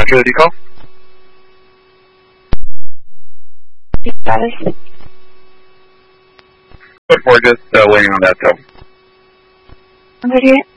Roger the call. Status. We're just waiting on that, though. Okay.